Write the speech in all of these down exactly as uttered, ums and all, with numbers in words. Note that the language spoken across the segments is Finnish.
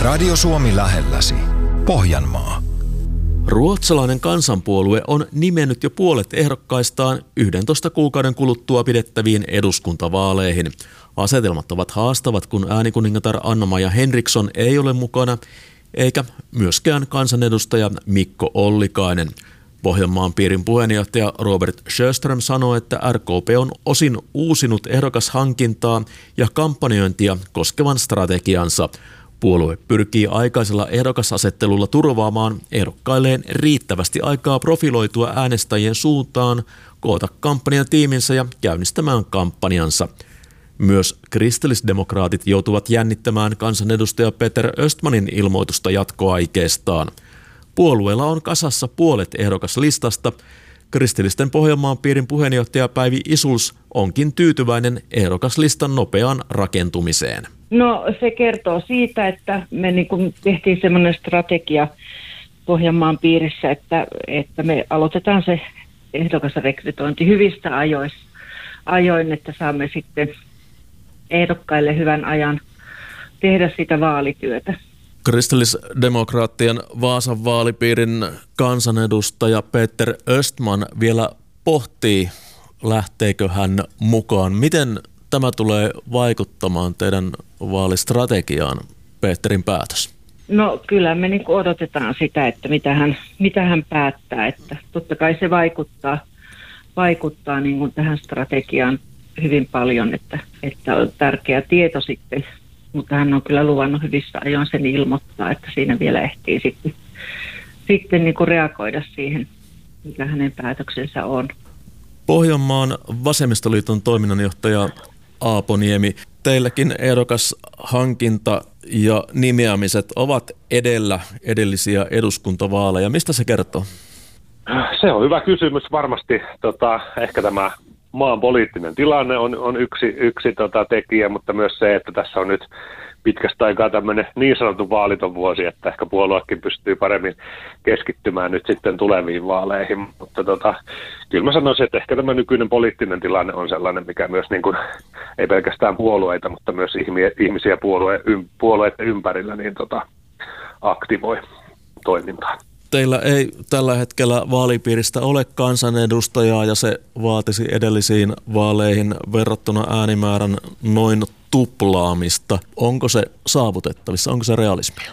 Radio Suomi lähelläsi. Pohjanmaa. Ruotsalainen kansanpuolue on nimennyt jo puolet ehdokkaistaan yhdentoista kuukauden kuluttua pidettäviin eduskuntavaaleihin. Asetelmat ovat haastavat, kun äänikuningatar Anna-Maja Henriksson ei ole mukana, eikä myöskään kansanedustaja Mikko Ollikainen. Pohjanmaan piirin puheenjohtaja Robert Sjöström sanoi, että R K P on osin uusinut ehdokashankintaa ja kampanjointia koskevan strategiansa. Puolue pyrkii aikaisella ehdokasasettelulla turvaamaan ehdokkailleen riittävästi aikaa profiloitua äänestäjien suuntaan, koota kampanjatiiminsä ja käynnistämään kampanjansa. Myös kristillisdemokraatit joutuvat jännittämään kansanedustaja Peter Östmanin ilmoitusta jatkoaikeestaan. Puolueella on kasassa puolet ehdokaslistasta. Kristillisten Pohjanmaan piirin puheenjohtaja Päivi Isuls onkin tyytyväinen ehdokaslistan nopeaan rakentumiseen. No se kertoo siitä, että me niin kuin tehtiin semmoinen strategia Pohjanmaan piirissä, että, että me aloitetaan se ehdokasrekrytointi hyvistä ajoissa, ajoin, että saamme sitten ehdokkaille hyvän ajan tehdä sitä vaalityötä. Kristillisdemokraattien Vaasan vaalipiirin kansanedustaja Peter Östman vielä pohtii, lähteekö hän mukaan. Miten tämä tulee vaikuttamaan teidän vaalistrategiaan, Peterin päätös? No kyllä me niin kuin odotetaan sitä, että mitä hän, mitä hän päättää. Että totta kai se vaikuttaa, vaikuttaa niin kuin tähän strategiaan hyvin paljon, että, että on tärkeä tieto sitten. Mutta hän on kyllä luvannut hyvissä ajoin sen ilmoittaa, että siinä vielä ehtii sitten, sitten niin kuin reagoida siihen, mikä hänen päätöksensä on. Pohjanmaan vasemmistoliiton toiminnanjohtaja Aapo Niemi, teilläkin ehdokashankinta ja nimeämiset ovat edellä edellisiä eduskuntavaaleja. Mistä se kertoo? Se on hyvä kysymys. Varmasti tota, ehkä tämä maan poliittinen tilanne on, on yksi, yksi tota, tekijä, mutta myös se, että tässä on nyt pitkästä aikaa tämmöinen niin sanottu vaaliton vuosi, että ehkä puoluekin pystyy paremmin keskittymään nyt sitten tuleviin vaaleihin. Mutta tota, kyllä mä sanoisin, että ehkä tämä nykyinen poliittinen tilanne on sellainen, mikä myös niin kuin, ei pelkästään puolueita, mutta myös ihmisiä puolue, puolueiden ympärillä niin tota, aktivoi toimintaa. Teillä ei tällä hetkellä vaalipiiristä ole kansanedustajaa ja se vaatisi edellisiin vaaleihin verrattuna äänimäärän noin tuplaamista. Onko se saavutettavissa? Onko se realismia?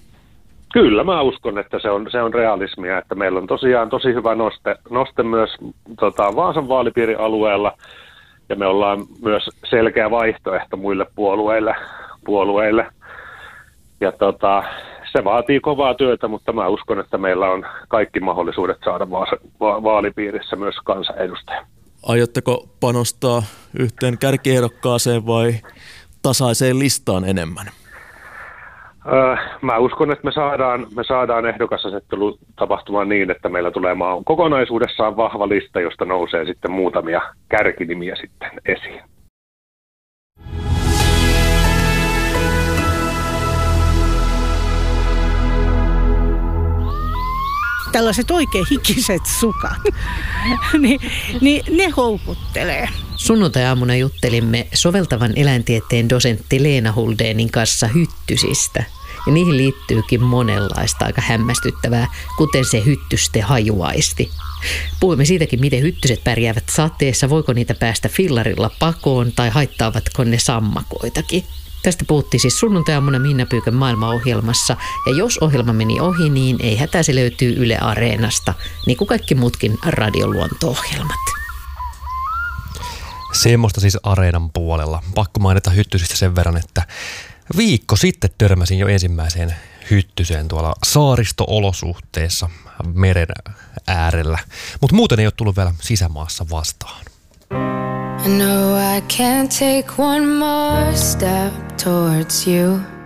Kyllä mä uskon, että se on, se on realismia, että meillä on tosiaan tosi hyvä noste, noste myös tota, Vaasan vaalipiirin alueella ja me ollaan myös selkeä vaihtoehto muille puolueille. puolueille. Ja tota... Se vaatii kovaa työtä, mutta mä uskon, että meillä on kaikki mahdollisuudet saada va- vaalipiirissä myös kansanedustaja. Aiotteko panostaa yhteen kärkiehdokkaaseen vai tasaiseen listaan enemmän? Öö, mä uskon, että me saadaan, me saadaan ehdokasasettelu tapahtumaan niin, että meillä tulee maan kokonaisuudessaan vahva lista, josta nousee sitten muutamia kärkinimiä sitten esiin. Tällaiset oikein hikiset sukat, niin, niin ne houkuttelee. Sunnuntai-aamuna juttelimme soveltavan eläintieteen dosentti Leena Huldénin kanssa hyttysistä. Ja niihin liittyykin monenlaista aika hämmästyttävää, kuten se hyttysten hajuaisti. Puhuimme siitäkin, miten hyttyset pärjäävät sateessa, voiko niitä päästä fillarilla pakoon tai haittaavatko ne sammakoitakin. Tästä puhuttiin siis sunnuntai-aamuna Minna Pyykön maailmaohjelmassa, ja jos ohjelma meni ohi, niin ei hätää, se löytyy Yle Areenasta, niin kuin kaikki muutkin radioluonto-ohjelmat. Semmoista siis Areenan puolella. Pakko mainita hyttysistä sen verran, että viikko sitten törmäsin jo ensimmäiseen hyttyseen tuolla saaristo-olosuhteessa meren äärellä, mutta muuten ei ole tullut vielä sisämaassa vastaan. I know I can't take one more step towards you.